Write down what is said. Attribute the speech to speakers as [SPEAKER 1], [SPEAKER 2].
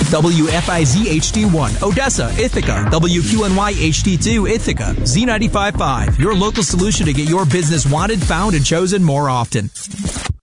[SPEAKER 1] WFIZ HD1, Odessa, Ithaca, WQNY HD2, Ithaca, Z95.5, your local solution to get your business wanted, found, and chosen more often.